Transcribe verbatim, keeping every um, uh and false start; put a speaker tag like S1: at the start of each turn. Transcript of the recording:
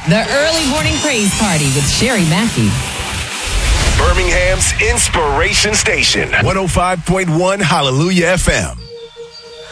S1: The Early Morning Praise Party with Sherry Mackey.
S2: Birmingham's Inspiration Station, one oh five point one Hallelujah F M.